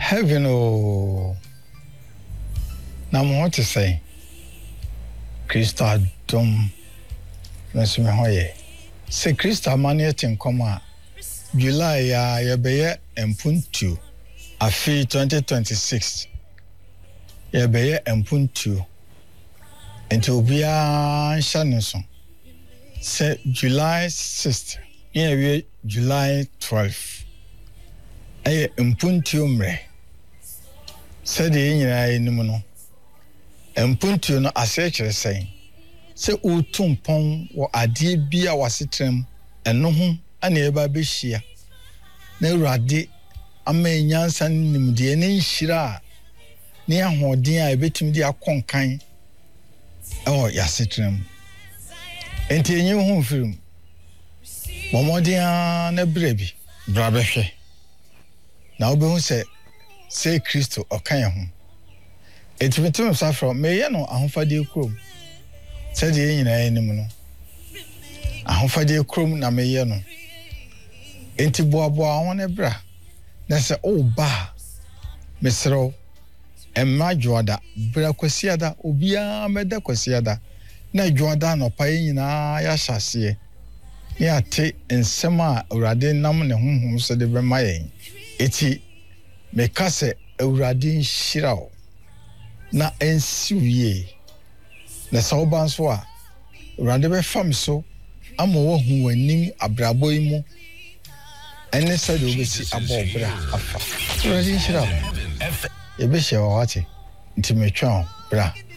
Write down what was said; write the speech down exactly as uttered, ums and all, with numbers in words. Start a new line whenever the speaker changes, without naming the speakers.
Heaven oh. Na mo to say. Krista dom. Mesu me hoye. Se Krista mani tin koma. July ya yebeye empuntu. Afi twenty twenty-six. Yebeye empuntu. Enti obia nhyane se July sixth. Yewe July twelfth. Eye empuntu mre. Se de nyina enim no. Empuntu no asechere sen. Se utumpon wo ade bia wasetrem eno ho ana eba behia. Na urade ama nyansa nimde ne nhira ne ahoden a ebetim de akonkan ewo yasetrem. Enti enyi ho firim. Momodia na brebi bra behwe. Na obehu se se Kristo okan ho. Etimetim safro meye no ahofade krom. Se de nyina enim no. Ahofade krom na meye no. Enti boaboa ho ne bra. Na se o ba mesro emma joada bra kwasiada obia meda kwasiada na joada no pa nyina ya hyase ya te ensema urade nam ne honhom so de be mayen eti mekase urade nhirao na ensiwie na sawban so a urade be fam so ama wo hu wanim abrabo yi mu ene sa de obesi abobra afa urade nhirao ebe hye wawate ntimetwa bra